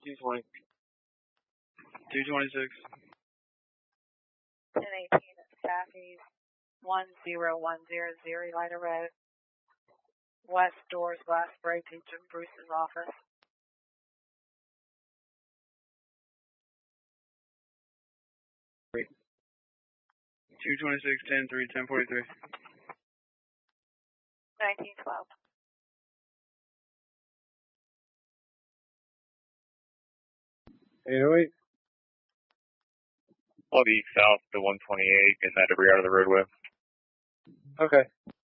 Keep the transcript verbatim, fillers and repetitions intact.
two twenty. two twenty-six. ten eighteen at Staffy's, one zero one zero zero, Lighter Road. West doors, glass breaking to Bruce's office. two twenty-six, ten three, ten forty-three. nineteen twelve. eight oh eight. Lobby south to one twenty-eight, getting that debris out of the roadway. Okay.